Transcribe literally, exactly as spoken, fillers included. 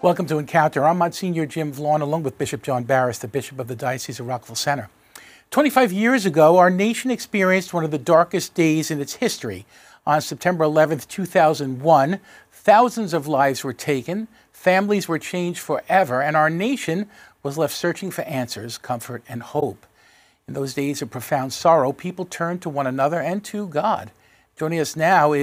Welcome to Encounter. I'm Monsignor Jim Vaughn, along with Bishop John Barris, the Bishop of the Diocese of Rockville Centre. twenty-five years ago, our nation experienced one of the darkest days in its history. On September eleventh, two thousand one, thousands of lives were taken, families were changed forever, and our nation was left searching for answers, comfort, and hope. In those days of profound sorrow, people turned to one another and to God. Joining us now is